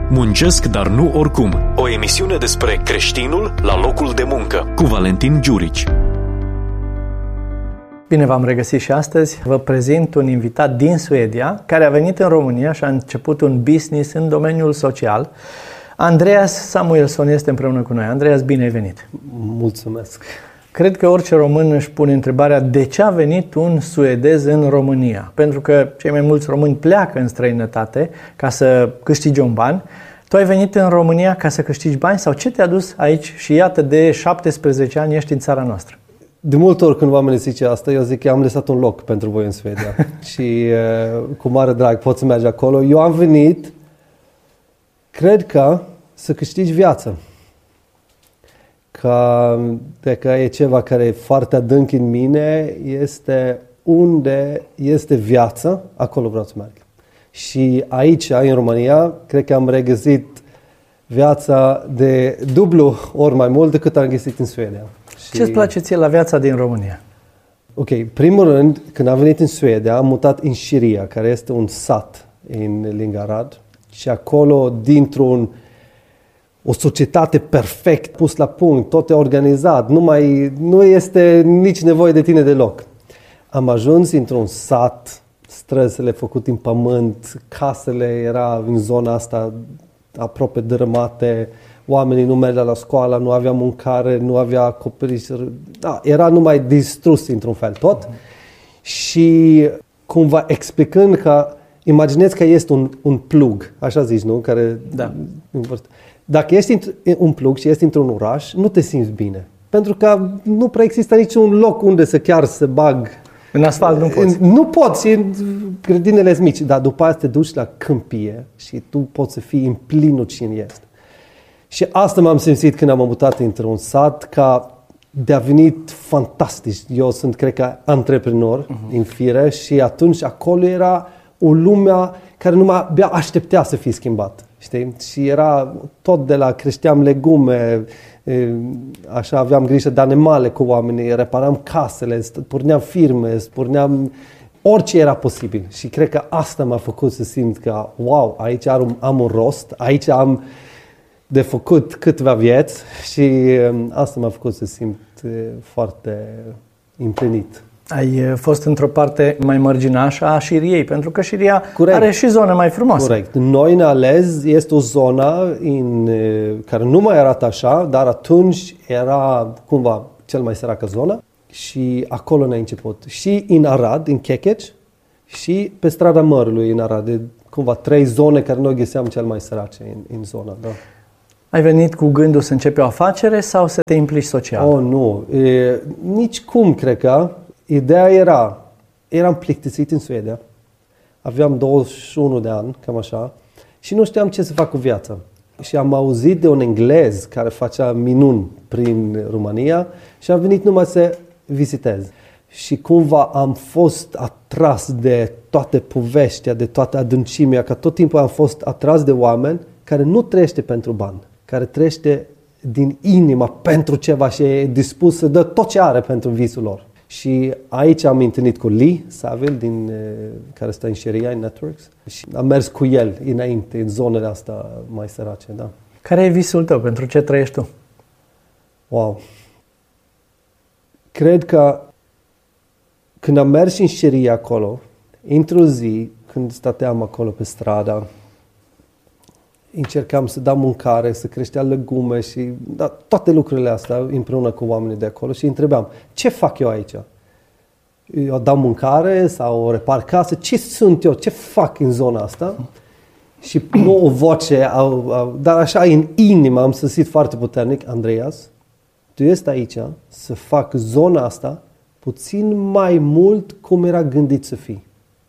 Muncesc, dar nu oricum. O emisiune despre creștinul la locul de muncă, cu Valentin Giurici. Bine v-am regăsit și astăzi. Vă prezint un invitat din Suedia, care a venit în România și a început un business în domeniul social. Andreas Samuelsson este împreună cu noi. Andreas, bine ai venit! Mulțumesc! Cred că orice român își pune întrebarea de ce a venit un suedez în România. Pentru că cei mai mulți români pleacă în străinătate ca să câștige un ban. Tu ai venit în România ca să câștigi bani sau ce te-a dus aici și iată de 17 ani ești în țara noastră? De multe ori când oamenii zice asta, eu zic că am lăsat un loc pentru voi în Suedia și cu mare drag poți să mergi acolo. Eu am venit, cred că, să câștigi viață. Că dacă e ceva care e foarte adânc în mine, este unde este viață, acolo vreau să merg. Și aici, în România, cred că am regăsit viața de dublu ori mai mult decât am găsit în Suedia. Ce-ți place ție la viața din România? Ok, primul rând, când am venit în Suedia, am mutat în Șiria, care este un sat lângă Arad. Și acolo, o societate perfect pus la punct, tot e organizat, nu este nici nevoie de tine deloc. Am ajuns într-un sat, străzile făcute în pământ, casele era în zona asta aproape dărâmate, oamenii nu mergeau la școală, nu avea mâncare, nu avea acoperiș, era numai distrus într-un fel tot. Și cumva explicând că, imaginezi că este un plug, așa zici, nu? Care, da. Dacă ești un plug și ești într-un oraș, nu te simți bine. Pentru că nu prea există niciun loc unde să bag. În asfalt nu poți. Nu poți, și grădinele sunt mici, dar după aceea te duci la câmpie și tu poți să fii în plinul cine este. Și asta m-am simțit când am mutat într-un sat, ca de a venit fantastic. Eu sunt, cred că, antreprenor în fire și atunci acolo era o lume care numai abia așteptea să fie schimbat. Știi? Și era tot de la creșteam legume, așa aveam grijă de animale cu oamenii, reparam casele, porneam firme, orice era posibil. Și cred că asta m-a făcut să simt că, wow, aici am un rost, aici am de făcut câteva vieți și asta m-a făcut să simt foarte împlinit. Ai fost într-o parte mai marginașă a Șiriei, pentru că Șiria are și zone mai frumoase. Corect. Noi ne ales, este o zonă care nu mai arată așa, dar atunci era cumva cel mai săracă zonă și acolo ne-a început. Și în Arad, în Kekeci, și pe strada Mărului în Arad. Cumva 3 zone care noi găseam cel mai sărace în zona. Da. Ai venit cu gândul să începi o afacere sau să te implici social? Oh, nu. Nici cum, cred că. Ideea eram plictisit în Suedia, aveam 21 de ani, cam așa, și nu știam ce să fac cu viața. Și am auzit de un englez care facea minuni prin România și am venit numai să vizitez. Și cumva am fost atras de toate povestea, de toată adâncimea, că tot timpul am fost atras de oameni care nu trăiește pentru bani, care trăiește din inima pentru ceva și e dispus să dă tot ce are pentru visul lor. Și aici am întâlnit cu Lee Saville, care stă în Șiria, în Networks. Și am mers cu el înainte, în zonele astea mai sărace. Da. Care e visul tău? Pentru ce trăiești tu? Wow! Cred că când am mers în Șiria acolo, într-o zi, când stăteam acolo pe stradă, încercam să dau mâncare, să creștea legume și toate lucrurile astea împreună cu oamenii de acolo și întrebam, ce fac eu aici? Eu dau mâncare sau repar casă? Ce sunt eu? Ce fac în zona asta? Și nu o voce, dar așa în inimă am simțit foarte puternic, Andreas, tu ești aici să fac zona asta puțin mai mult cum era gândit să fii.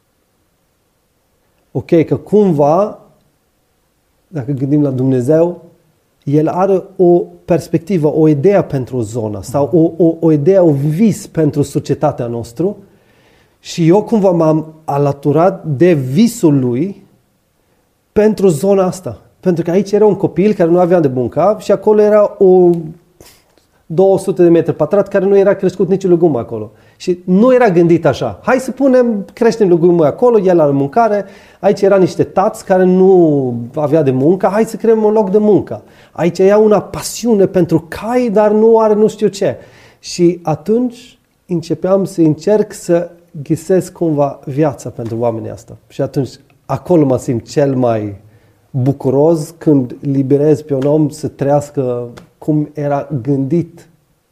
Ok, că cumva, dacă gândim la Dumnezeu, El are o perspectivă, o idee pentru o zonă sau o idee, o vis pentru societatea noastră și eu cumva m-am alăturat de visul Lui pentru zona asta. Pentru că aici era un copil care nu avea de mâncat și acolo era 200 de metri pătrat care nu era crescut nici legumă acolo. Și nu era gândit așa. Hai să creștem legumă acolo, el are mâncare. Aici era niște tați care nu avea de muncă. Hai să creăm un loc de muncă. Aici era una pasiune pentru cai, dar nu are nu știu ce. Și atunci începeam să încerc să găsesc cumva viața pentru oamenii asta. Și atunci acolo mă simt cel mai bucuros când liberez pe un om să trăiască cum era gândit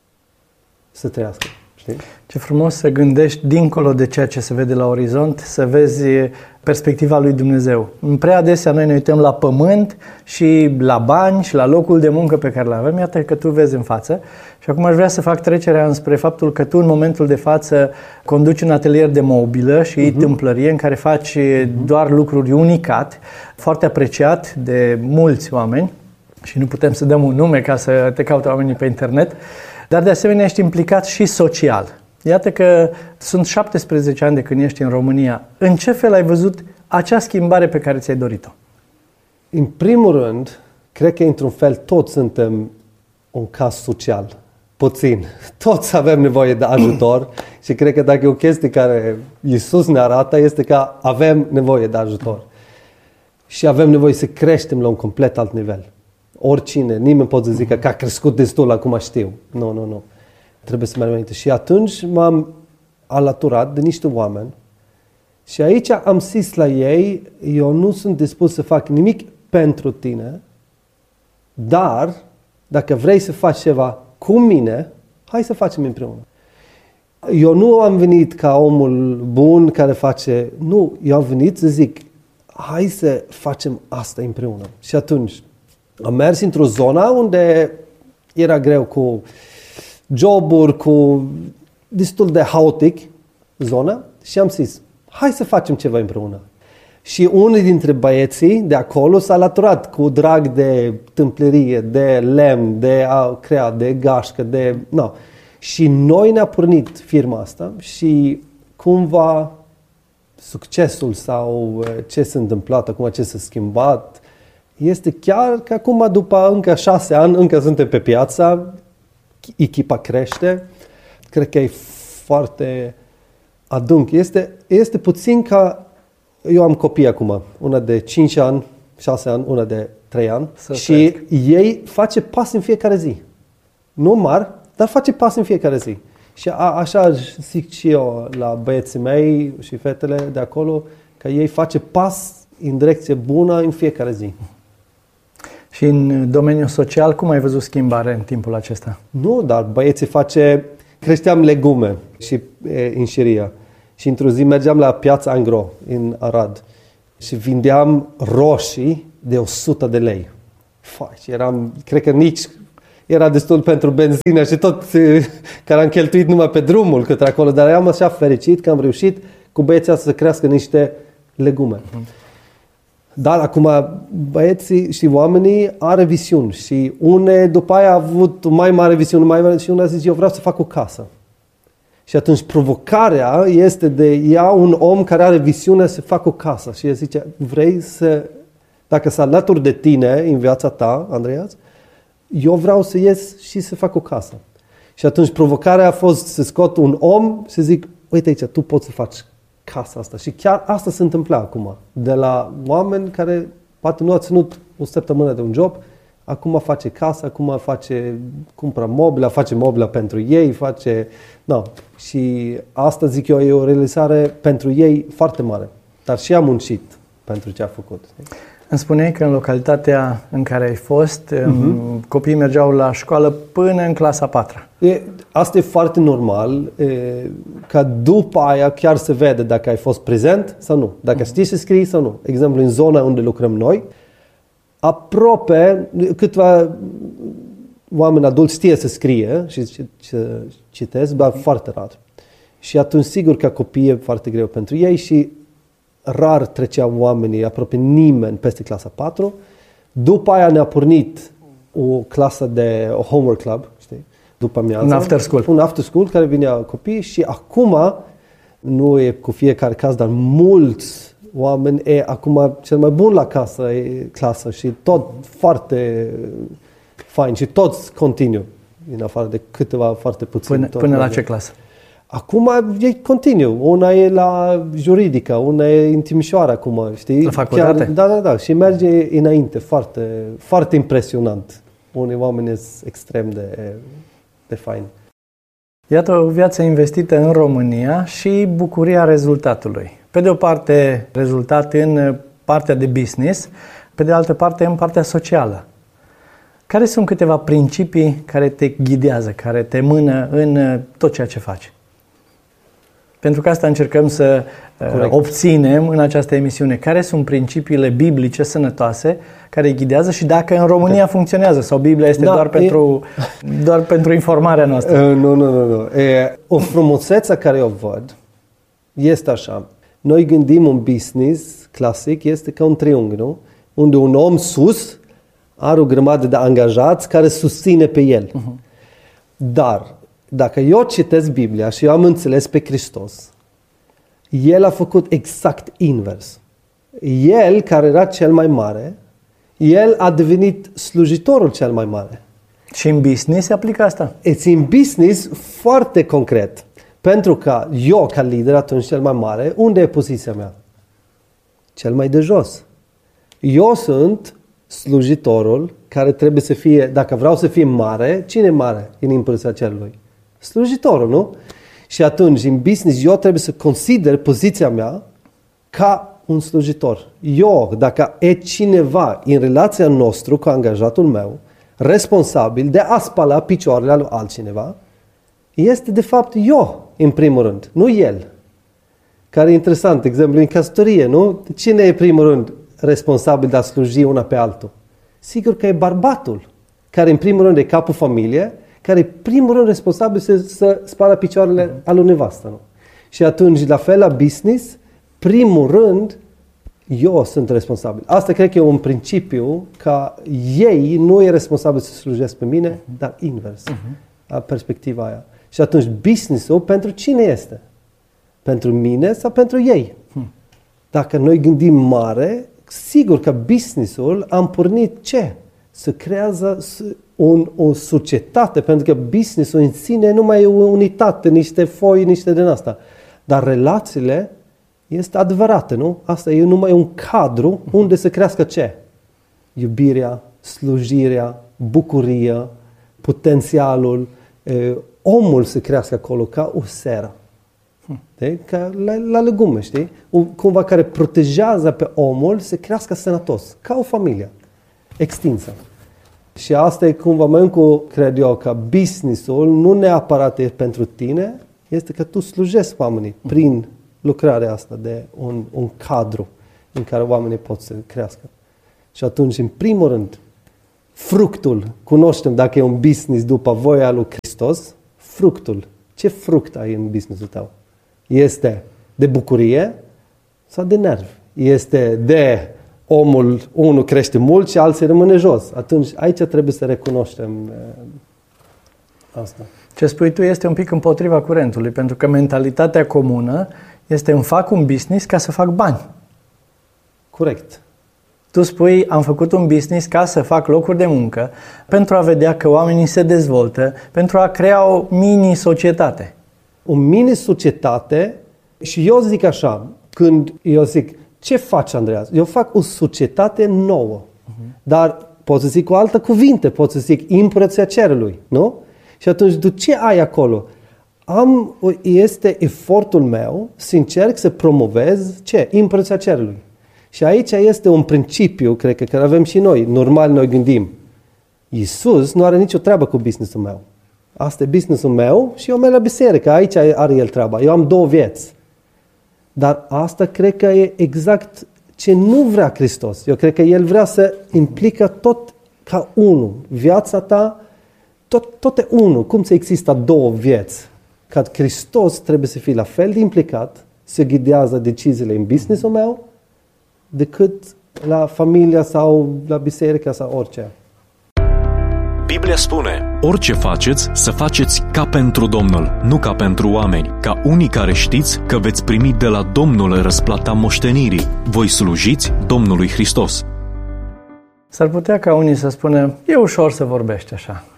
să trăiască. Știi? Ce frumos să gândești dincolo de ceea ce se vede la orizont, să vezi perspectiva lui Dumnezeu. Prea adesea noi ne uităm la pământ și la bani și la locul de muncă pe care îl avem. Iată că tu vezi în față. Și acum aș vrea să fac trecerea înspre faptul că tu în momentul de față conduci un atelier de mobilă și tâmplărie în care faci doar lucruri unicat, foarte apreciat de mulți oameni și nu putem să dăm un nume ca să te caute oamenii pe internet, dar de asemenea ești implicat și social. Iată că sunt 17 ani de când ești în România. În ce fel ai văzut acea schimbare pe care ți-ai dorit-o? În primul rând, cred că într-un fel toți suntem un caz social. Puțin. Toți avem nevoie de ajutor și cred că dacă e o chestie care Iisus ne arată este că avem nevoie de ajutor. Și avem nevoie să creștem la un complet alt nivel. Oricine, nimeni poate să zică că a crescut destul, acum știu. Nu. Trebuie să mergem înainte. Și atunci m-am alăturat de niște oameni și aici am zis la ei, eu nu sunt dispus să fac nimic pentru tine, dar dacă vrei să faci ceva cu mine, hai să facem împreună. Eu nu am venit ca omul bun care face, nu, eu am venit să zic, hai să facem asta împreună. Și atunci am mers într-o zonă unde era greu cu joburi, cu destul de haotic zona și am zis, hai să facem ceva împreună. Și unul dintre băieții de acolo s-a alăturat cu drag de tâmplerie, de lemn, de a crea, de gașcă, de... No. Și noi ne-a pornit firma asta și cumva succesul sau ce s-a întâmplat acum, ce s-a schimbat, este chiar că acum după încă 6 ani, încă suntem pe piață, echipa crește, cred că e foarte adânc. Este puțin ca... Eu am copii acum, una de 5 ani, 6 ani, una de 3 ani și ei face pas în fiecare zi. Nu mari, dar face pas în fiecare zi. Și așa zic și eu la băieții mei și fetele de acolo, că ei face pas în direcție bună în fiecare zi. Și în domeniul social, cum ai văzut schimbare în timpul acesta? Nu, dar băieții creșteam legume și în Șiria. Și într-o zi mergeam la piața Angro în Arad și vindeam roșii de 100 de lei. Și cred că nici era destul pentru benzină și tot care am cheltuit numai pe drumul către acolo, dar eram așa fericit că am reușit cu băieții să crească niște legume. Dar acum băieții și oamenii are visiuni și după aia a avut o mai mare visiune și una a zis, eu vreau să fac o casă. Și atunci provocarea este de ia un om care are visiunea să facă o casă. Și el zice, vrei să, dacă să alături de tine în viața ta, Andreas, eu vreau să ies și să fac o casă. Și atunci provocarea a fost să scot un om și să zic, uite aici, tu poți să faci casa asta. Și chiar asta se întâmplă acum. De la oameni care poate nu a ținut o săptămână de un job, acum face casă, acum cumpără mobila, face mobila pentru ei, Și asta, zic eu, e o realizare pentru ei foarte mare. Dar și am muncit pentru ce a făcut. Îmi spuneai că în localitatea în care ai fost, copiii mergeau la școală până în clasa 4-a. Asta e foarte normal, că după aia chiar se vede dacă ai fost prezent sau nu, dacă știi să scrii sau nu. Exemplu, în zona unde lucrăm noi, aproape câțiva oameni adulți știe să scrie și citesc, dar foarte rar. Și atunci sigur că copiii e foarte greu pentru ei și rar treceau oamenii, aproape nimeni peste clasa 4. După aia ne-a pornit o clasă de homework club, știi? După amiază. Un after school care vinea copii și acum nu e cu fiecare caz, dar mulți oameni acum cel mai bun la clasă și tot foarte fain și toți continuă. în afară de câteva foarte puțin. Până la ce clasă? Acum e continuu. Una e la juridică, una e în Timișoara acum, știi? La facultate? Da. Și merge înainte, foarte, foarte impresionant. Unii oameni sunt extrem de faini. Iată o viață investită în România și bucuria rezultatului. Pe de o parte, rezultat în partea de business, pe de altă parte, în partea socială. Care sunt câteva principii care te ghidează, care te mână în tot ceea ce faci? Pentru că asta încercăm să obținem în această emisiune. Care sunt principiile biblice sănătoase care îi ghidează și dacă în România funcționează sau Biblia este doar pentru informarea noastră? Nu. O frumusețe care o văd este așa. Noi gândim un business clasic, este ca un triunghi, nu? Unde un om sus are o grămadă de angajați care susține pe el. Dar dacă eu citesc Biblia și eu am înțeles pe Hristos, El a făcut exact invers. El, care era cel mai mare, El a devenit slujitorul cel mai mare. Și în business se aplică asta? În business foarte concret. Pentru că eu, ca lider, atunci cel mai mare, unde e poziția mea? Cel mai de jos. Eu sunt slujitorul care trebuie să fie, dacă vreau să fie mare, cine e mare în împărăția cerului? Slujitorul, nu? Și atunci, în business, eu trebuie să consider poziția mea ca un slujitor. Eu, dacă e cineva în relația noastră cu angajatul meu, responsabil de a spăla picioarele lui altcineva, este de fapt eu, în primul rând, nu el. Care e interesant, de exemplu, în căsătorie, nu? Cine e, în primul rând, responsabil de a sluji una pe altul? Sigur că e bărbatul, care, în primul rând, e capul familiei, care e, primul rând, responsabil să spală picioarele al lui nevastă, nu? Și atunci, la fel, la business, primul rând, eu sunt responsabil. Asta cred că e un principiu că ei nu e responsabil să slujesc pe mine, dar invers, perspectiva aia. Și atunci business-ul pentru cine este? Pentru mine sau pentru ei? Dacă noi gândim mare, sigur că business-ul am pornit ce? Să creează o societate, pentru că business-ul în sine nu mai e o unitate, niște foi, niște din asta. Dar relațiile este adevărată, nu? Asta e numai un cadru unde să crească ce? Iubirea, slujirea, bucuria, potențialul, omul să crească acolo ca o seră. Ca la legume, știi? Cumva care protejează pe omul să crească sănătos, ca o familie extinsă. Și asta e cumva mai încă, cred eu, că business-ul nu neapărat e pentru tine, este că tu slujești oamenii prin lucrarea asta de un cadru în care oamenii pot să crească. Și atunci, în primul rând, fructul, cunoaștem dacă e un business după voia lui Hristos, fructul. Ce fruct ai în business-ul tău? Este de bucurie sau de nervi? Este de unul crește mult și alții rămâne jos. Atunci aici trebuie să recunoaștem asta. Ce spui tu este un pic împotriva curentului, pentru că mentalitatea comună este îmi fac un business ca să fac bani. Corect. Tu spui, am făcut un business ca să fac locuri de muncă, pentru a vedea că oamenii se dezvoltă, pentru a crea o mini-societate. O mini-societate, și eu zic așa, când eu zic, ce faci, Andreas? Eu fac o societate nouă, dar pot să zic cu alte cuvinte, pot să zic împărăția cerului, nu? Și atunci, tu ce ai acolo? Este efortul meu să încerc să promovez ce? Împărăția cerului. Și aici este un principiu, cred că, care avem și noi. Normal, noi gândim, Iisus nu are nicio treabă cu business-ul meu. Asta e business-ul meu și eu merg la biserică. Aici are el treaba. Eu am două vieți. Dar asta cred că e exact ce nu vrea Hristos. Eu cred că El vrea să implică tot ca unul. Viața ta, tot e unul. Cum să există două vieți? Că Hristos trebuie să fie la fel de implicat, să ghidează deciziile în business-ul meu, decât la familia sau la biserică sau orice. Biblia spune, orice faceți, să faceți ca pentru Domnul, nu ca pentru oameni, ca unii care știți că veți primi de la Domnul răsplata moștenirii. Voi slujiți Domnului Hristos. S-ar putea ca unii să spună, e ușor să vorbești așa.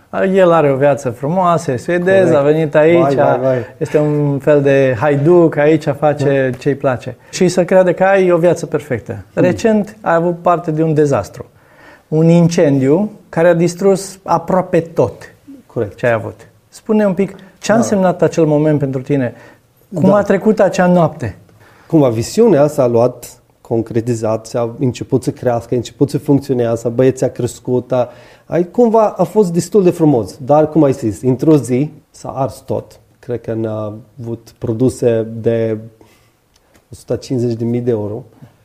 El are o viață frumoasă, e suedez, a venit aici, este un fel de haiduc, aici face ce-i place. Și să creadă că ai o viață perfectă. Recent ai avut parte de un dezastru. Un incendiu care a distrus aproape tot ce ai avut. Spune un pic ce a însemnat acel moment pentru tine. Cum a trecut acea noapte? Cumva visiunea s-a luat, concretizat, a început să crească, a început să funcționează, băieții a crescut, cumva a fost destul de frumos. Dar, cum ai zis, într-o zi s-a ars tot. Cred că ne-a avut produse de 150.000 de euro.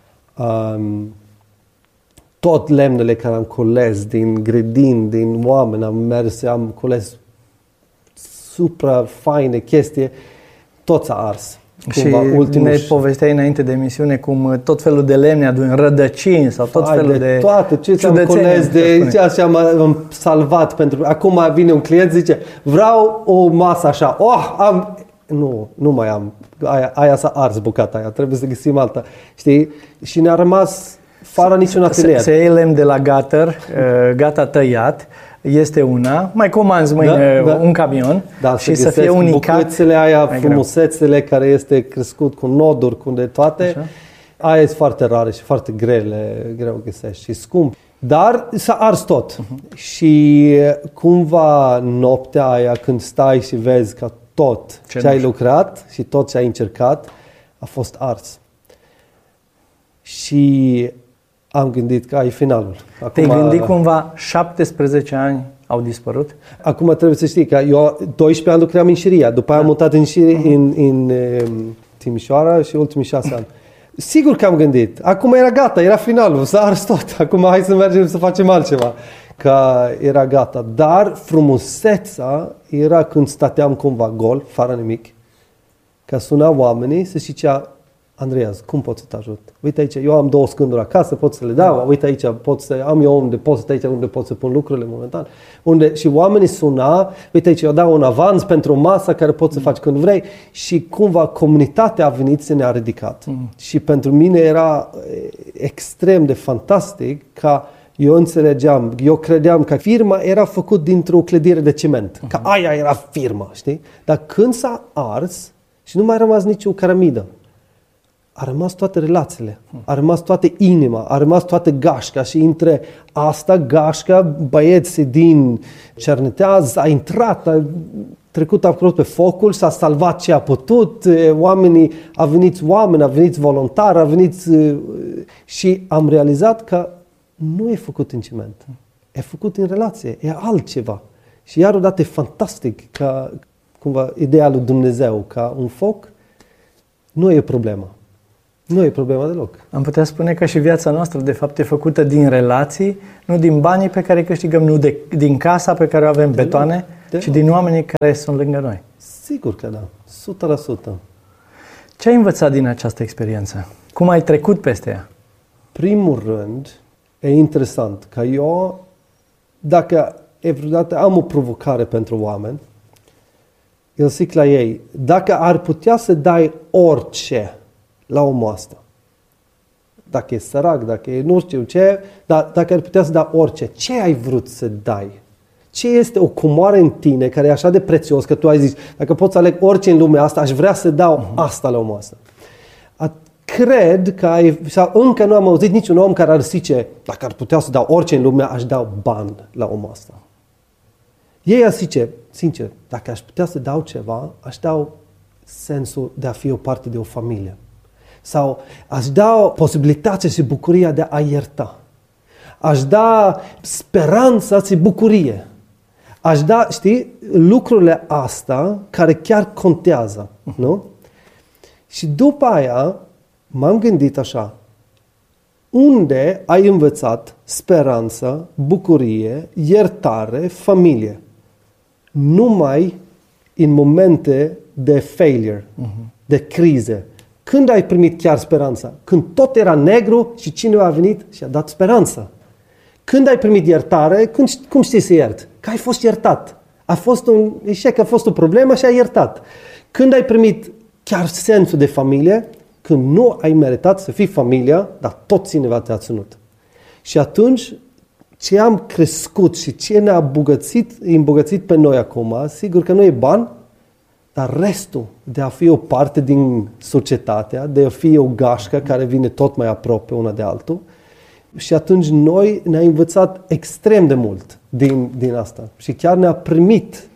Tot lemnele care am coles din grădini, din oameni, am coles supra faine chestii, tot s-a ars. Și ne povesteai înainte de emisiune cum tot felul de lemne adun rădăcini sau tot felul de toate, ce ți-am coles, de ce am salvat pentru... Acum vine un client, zice, vreau o masă așa, nu mai am, aia s-a ars bucata aia, trebuie să găsim alta, știi? Și ne-a rămas fără niciun atelier. Se iei lemn de la gatăr, gata tăiat, este una, mai comanzi mâine un camion și să fie unicat. Bucățele aia, frumusețele care este crescut cu noduri, cu de toate, așa? Aia e foarte rare și foarte greu găsești și scump. Dar s-a ars tot. Și cumva noaptea aia când stai și vezi că tot ce ai lucrat și tot ce ai încercat a fost ars. Și am gândit că e finalul. Te-ai gândit cumva 17 ani au dispărut? Acum trebuie să știi că eu 12 ani lucram în Șiria, după aia am mutat în Timișoara și ultimii 6 ani. Sigur că am gândit. Acum era gata, era finalul, s-a ars tot. Acum hai să mergem să facem altceva. Că era gata. Dar frumusețea era când stăteam cumva gol, fără nimic, că sunau oamenii să zicea, Andreas, cum pot să te ajut? Uite aici, eu am 2 scânduri acasă, pot să le dau, uite aici, am eu unde pot să pun lucrurile momentan. Și oamenii suna, uite aici, eu dau un avans pentru o masă care poți să faci când vrei și cumva comunitatea a venit să ne-a ridicat. Și pentru mine era extrem de fantastic ca eu credeam că firma era făcută dintr-o clădire de ciment, că aia era firma, știi? Dar când s-a ars și nu mai a rămas nicio cărămidă, a rămas toate relațiile, a rămas toată inima, a rămas toată gașca și între asta, gașca, băieții din Cerneteaz a intrat, a trecut acolo pe focul, s-a salvat ce a putut, a venit voluntari, și am realizat că nu e făcut în ciment, e făcut în relație, e altceva. Și iar odată e fantastic ca cumva ideea lui Dumnezeu, ca un foc nu e problema. Nu e problema deloc. Am putea spune că și viața noastră, de fapt, e făcută din relații, nu din banii pe care îi câștigăm, nu din casa pe care o avem, betoane, ci din oamenii care sunt lângă noi. Sigur că da, 100%. Ce ai învățat din această experiență? Cum ai trecut peste ea? Primul rând, e interesant că eu, dacă vreodată am o provocare pentru oameni, eu zic la ei, dacă ar putea să dai orice la omul ăsta, dacă e sărac, dacă e nu știu ce, dar dacă ar putea să dai orice, ce ai vrut să dai? Ce este o comoară în tine care e așa de prețios că tu ai zis, dacă pot să aleg orice în lumea asta, aș vrea să dau asta la omul ăsta. Cred că sau încă nu am auzit niciun om care ar zice, dacă ar putea să dau orice în lumea, aș dau bani la omul ăsta. Ei ar zice, sincer, dacă aș putea să dau ceva, aș dau sensul de a fi o parte de o familie. Sau aș da posibilitatea și bucuria de a ierta. Aș da speranța și bucurie. Aș da, știi, lucrurile astea care chiar contează, nu? Și după aia m-am gândit așa, unde ai învățat speranță, bucurie, iertare, familie? Numai în momente de failure, de crize. Când ai primit chiar speranța? Când tot era negru și cineva a venit și a dat speranță. Când ai primit iertare, cum știi să iert? Că ai fost iertat. A fost un eșec, a fost o problemă și ai iertat. Când ai primit chiar sensul de familie, când nu ai meritat să fii familia, dar tot cineva te-a ținut. Și atunci ce am crescut și ce ne-a îmbogățit pe noi acum, sigur că nu e bani, dar restul de a fi o parte din societatea, de a fi o gașcă care vine tot mai aproape una de altul. Și atunci noi ne-a învățat extrem de mult din asta. Și chiar ne-a primit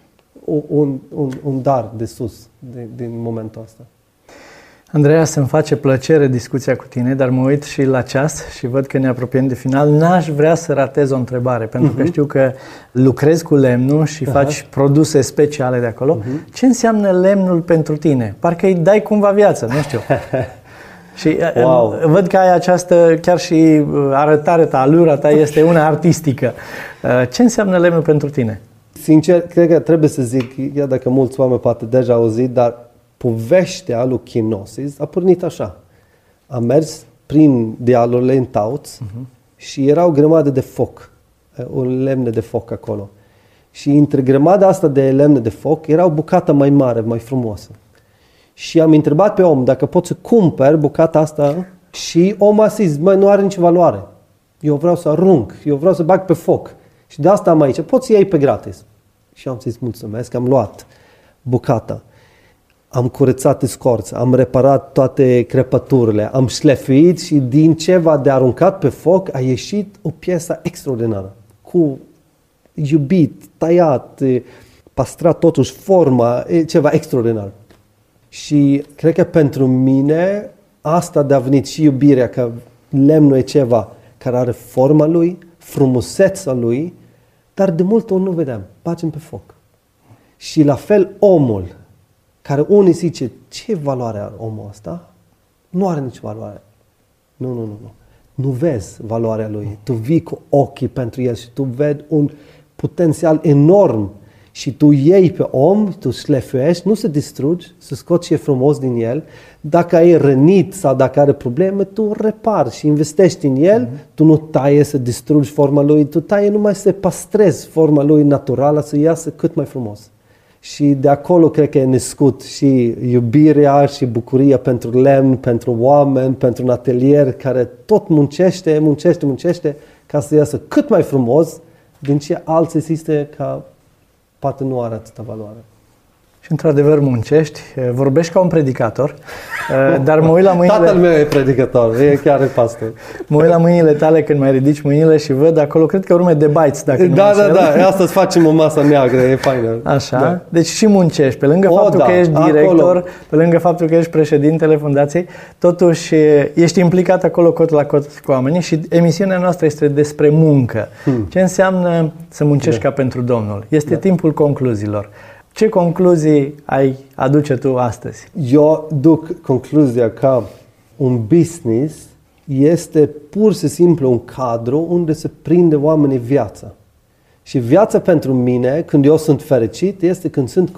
un dar de sus din momentul ăsta. Andreea, să-mi face plăcere discuția cu tine, dar mă uit și la ceas și văd că ne apropiem de final. N-aș vrea să ratez o întrebare, pentru că știu că lucrezi cu lemnul și faci produse speciale de acolo. Ce înseamnă lemnul pentru tine? Parcă îi dai cumva viață, nu știu. Și văd că ai această, chiar și arătarea ta, alura ta este una artistică. Ce înseamnă lemnul pentru tine? Sincer, cred că trebuie să zic, chiar dacă mulți oameni poate deja au auzit, dar povestea lui Kenosis a pornit așa. Am mers prin dealurile în Tauți și era o grămadă de foc, o lemne de foc acolo. Și între grămada asta de lemne de foc era o bucată mai mare, mai frumoasă. Și am întrebat pe om dacă pot să cumpăr bucata asta și omul a zis, nu are nicio valoare. Eu vreau să arunc, eu vreau să bag pe foc. Și de asta am aici, poți să iei pe gratis. Și am zis, mulțumesc, am luat bucata. Am curățat scorți, am reparat toate crepăturile, am șlefuit și din ceva de aruncat pe foc a ieșit o piesă extraordinară. Cu iubit, tăiat, păstrat totuși forma, ceva extraordinar. Și cred că pentru mine asta a venit și iubirea, că lemnul e ceva care are forma lui, frumusețea lui, dar de multe ori nu vedem, bagem pe foc. Și la fel omul, care unii zice, ce valoare are omul ăsta? Nu are nicio valoare. Nu. Nu vezi valoarea lui. Tu vii cu ochii pentru el și tu vezi un potențial enorm. Și tu iei pe om, tu șlefuiești, nu să distrugi, să scoți ce e frumos din el. Dacă e rănit sau dacă are probleme, tu repari și investești în el. Tu nu taie să distrugi forma lui, tu taie numai să păstrezi forma lui naturală, să iasă cât mai frumos. Și de acolo cred că e născut și iubirea și bucuria pentru lemn, pentru oameni, pentru un atelier care tot muncește ca să iasă cât mai frumos din ce alții există ca poate nu are atâta valoare. Și într-adevăr muncești, vorbești ca un predicator, dar mă uit la mâinile... Tatăl meu e predicator, e chiar pastor. Mă uit la mâinile tale când mai ridici mâinile și văd acolo, cred că urme de baiți, dacă nu Da, astăzi facem o masă neagră, e faină. Așa, da. Deci și muncești, pe lângă faptul că ești director, acolo. Pe lângă faptul că ești președintele fundației, totuși ești implicat acolo cot la cot cu oamenii și emisiunea noastră este despre muncă. Ce înseamnă să muncești ca pentru Domnul? Este timpul concluziilor. Ce concluzii ai aduce tu astăzi? Eu duc concluzia că un business este pur și simplu un cadru unde se prinde oamenii viața. Și viața pentru mine, când eu sunt fericit, este când sunt